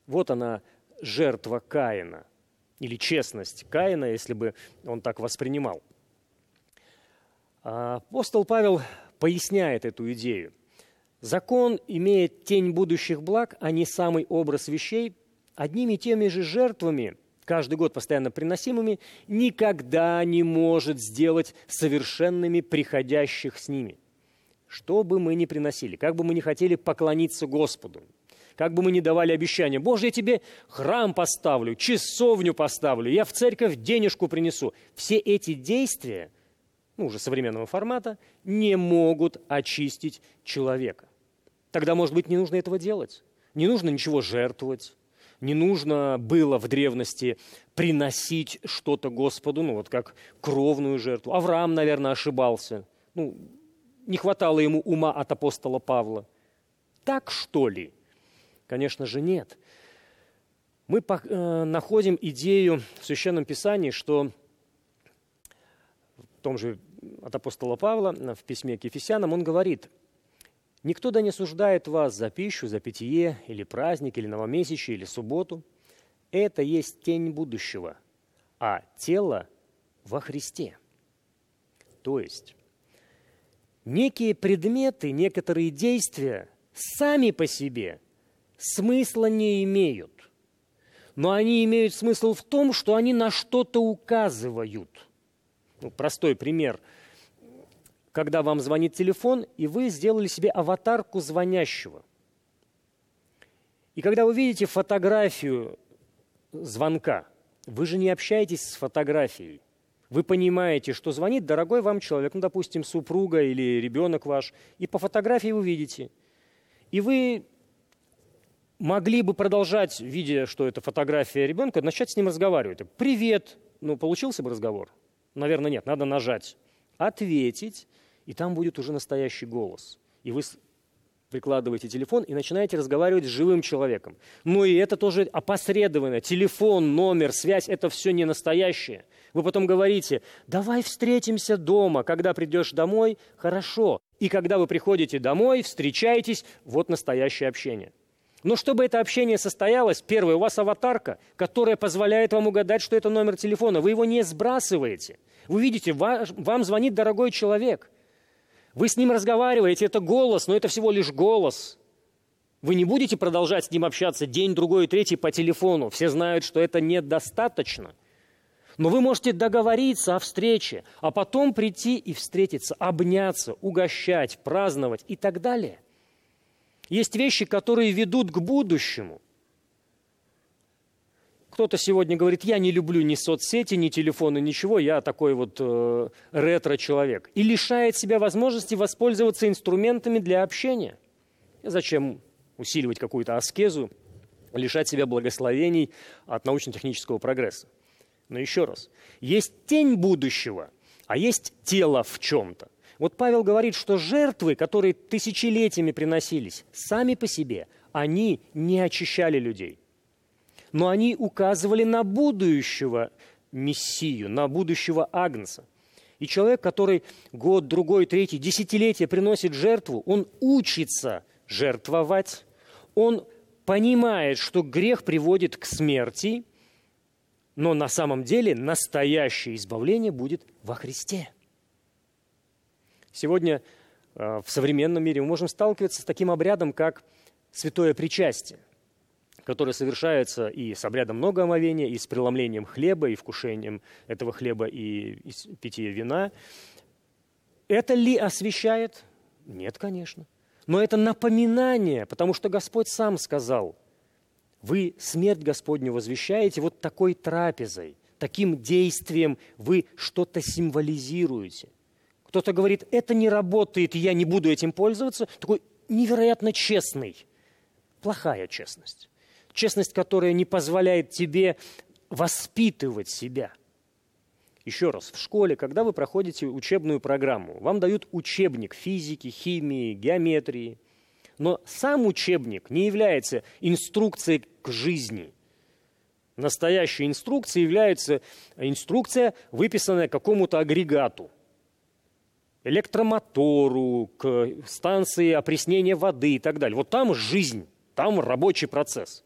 Вот она, жертва Каина, или честность Каина, если бы он так воспринимал. Апостол Павел поясняет эту идею. Закон имеет тень будущих благ, а не самый образ вещей. Одними и теми же жертвами, каждый год постоянно приносимыми, никогда не может сделать совершенными приходящих с ними. Что бы мы ни приносили, как бы мы ни хотели поклониться Господу, как бы мы ни давали обещания: «Боже, я тебе храм поставлю, часовню поставлю, я в церковь денежку принесу». Все эти действия, уже современного формата, не могут очистить человека. Тогда, может быть, не нужно этого делать. Не нужно ничего жертвовать. Не нужно было в древности приносить что-то Господу, как кровную жертву. Авраам, наверное, ошибался. Не хватало ему ума от апостола Павла. Так, что ли? Конечно же, нет. Мы находим идею в Священном Писании, что в том же от апостола Павла в письме к Ефесянам он говорит: «Никто да не осуждает вас за пищу, за питье, или праздник, или новомесячие, или субботу. Это есть тень будущего, а тело во Христе». То есть некие предметы, некоторые действия сами по себе смысла не имеют. Но они имеют смысл в том, что они на что-то указывают. Простой пример. Когда вам звонит телефон, и вы сделали себе аватарку звонящего. И когда вы видите фотографию звонка, вы же не общаетесь с фотографией. Вы понимаете, что звонит дорогой вам человек, допустим, супруга или ребенок ваш, и по фотографии вы видите. И вы могли бы продолжать, видя, что это фотография ребенка, начать с ним разговаривать. «Привет!» Получился бы разговор? Наверное, нет, надо нажать «Ответить», и там будет уже настоящий голос. И вы прикладываете телефон и начинаете разговаривать с живым человеком. И это тоже опосредованно. Телефон, номер, связь – это все не настоящее. Вы потом говорите: «Давай встретимся дома». Когда придешь домой – хорошо. И когда вы приходите домой, встречаетесь – вот настоящее общение. Но чтобы это общение состоялось, первое, у вас аватарка, которая позволяет вам угадать, что это номер телефона. Вы его не сбрасываете. Вы видите, вам звонит дорогой человек. Вы с ним разговариваете, это голос, но это всего лишь голос. Вы не будете продолжать с ним общаться день, другой, третий по телефону. Все знают, что это недостаточно. Но вы можете договориться о встрече, а потом прийти и встретиться, обняться, угощать, праздновать и так далее. Есть вещи, которые ведут к будущему. Кто-то сегодня говорит: «Я не люблю ни соцсети, ни телефоны, ничего, я такой ретро-человек». И лишает себя возможности воспользоваться инструментами для общения. Зачем усиливать какую-то аскезу, лишать себя благословений от научно-технического прогресса? Но еще раз, есть тень будущего, а есть тело в чем-то. Павел говорит, что жертвы, которые тысячелетиями приносились, сами по себе, они не очищали людей. Но они указывали на будущего Мессию, на будущего Агнца. И человек, который год, другой, третий, десятилетия приносит жертву, он учится жертвовать, он понимает, что грех приводит к смерти, но на самом деле настоящее избавление будет во Христе. Сегодня в современном мире мы можем сталкиваться с таким обрядом, как святое причастие, которое совершается и с обрядом многоомовения, и с преломлением хлеба, и вкушением этого хлеба, и питьем вина. Это ли освящает? Нет, конечно. Но это напоминание, потому что Господь сам сказал: вы смерть Господню возвещаете вот такой трапезой, таким действием вы что-то символизируете. Кто-то говорит: это не работает, и я не буду этим пользоваться. Такой невероятно честный. Плохая честность. Честность, которая не позволяет тебе воспитывать себя. Еще раз, в школе, когда вы проходите учебную программу, вам дают учебник физики, химии, геометрии. Но сам учебник не является инструкцией к жизни. Настоящей инструкцией является инструкция, выписанная какому-то агрегату. Электромотору, к станции опреснения воды и так далее. Вот там жизнь, там рабочий процесс.